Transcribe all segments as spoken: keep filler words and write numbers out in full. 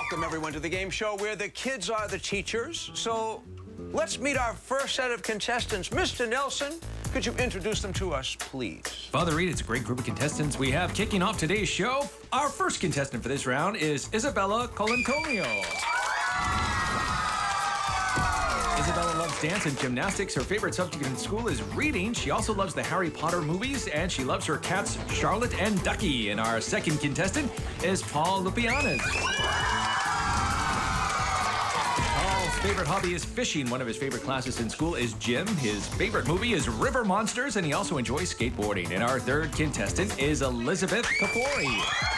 Welcome, everyone, to the game show where the kids are the teachers. So let's meet our first set of contestants. Mister Nelson, could you introduce them to us, please? Father Reed, it's a great group of contestants we have kicking off today's show. Our first contestant for this round is Isabella Colantonio. Isabella loves dance and gymnastics. Her favorite subject in school is reading. She also loves the Harry Potter movies, and she loves her cats, Charlotte and Ducky. And our second contestant is Paul Lupianes. Paul's favorite hobby is fishing. One of his favorite classes in school is gym. His favorite movie is River Monsters, and he also enjoys skateboarding. And our third contestant is Elizabeth Kapori.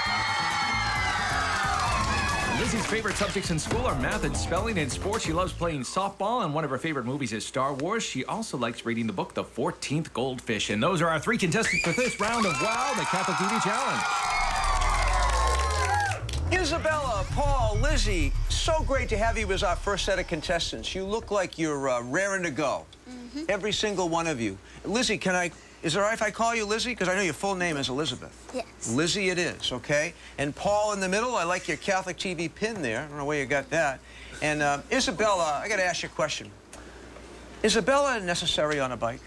Lizzie's favorite subjects in school are math and spelling. And sports, she loves playing softball, and one of her favorite movies is Star Wars. She also likes reading the book The fourteenth Goldfish. And those are our three contestants for this round of WOW, the Catholic T V Challenge. Isabella, Paul, Lizzie, so great to have you as our first set of contestants. You look like you're uh, raring to go. Mm-hmm. Every single one of you. Lizzie, can I... Is it all right if I call you Lizzie? Because I know your full name is Elizabeth. Yes. Lizzie it is, okay? And Paul in the middle, I like your Catholic T V pin there. I don't know where you got that. And uh, Isabella, I got to ask you a question. Isabella necessary on a bike?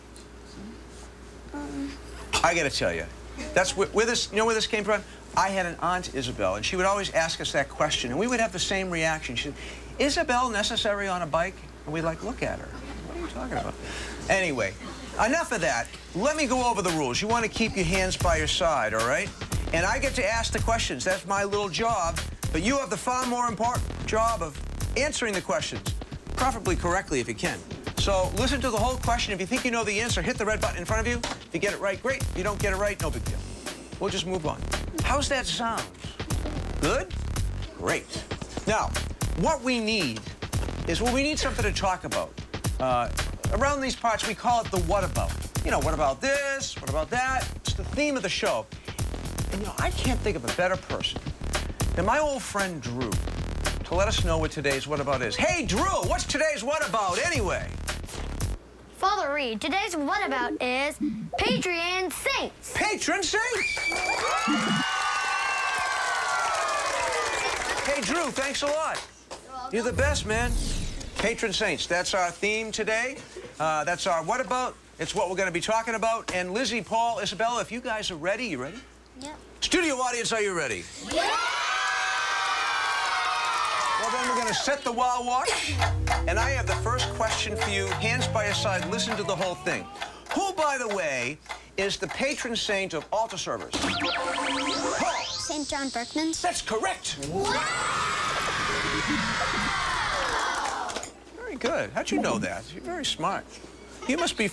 Um. I got to tell you, that's where, where this, you know where this came from? I had an aunt, Isabel, and she would always ask us that question, and we would have the same reaction. She said, Isabel necessary on a bike? And we'd like, look at her. What are you talking about? Anyway. Enough of that. Let me go over the rules. You want to keep your hands by your side, all right? And I get to ask the questions. That's my little job. But you have the far more important job of answering the questions, preferably correctly if you can. So listen to the whole question. If you think you know the answer, hit the red button in front of you. If you get it right, great. If you don't get it right, no big deal. We'll just move on. How's that sound? Good? Great. Now, what we need is, well, we need something to talk about. Uh, Around these parts, we call it the what about. You know, what about this? What about that? It's the theme of the show. And, you know, I can't think of a better person than my old friend Drew to let us know what today's what about is. Hey, Drew, what's today's what about anyway? Father Reed, today's what about is patron saints. Patron saints? Hey, Drew, thanks a lot. You're the best, man. Patron saints, that's our theme today. Uh, that's our what about. It's what we're going to be talking about. And Lizzie, Paul, Isabella, if you guys are ready, you ready? Yep. Studio audience, are you ready? Yeah! Well, then we're going to set the WOW watch. And I have the first question for you. Hands by your side, listen to the whole thing. Who, by the way, is the patron saint of altar servers? Paul! Saint John Berkman. That's correct. Very good. How'd you know that? You're very smart. You must be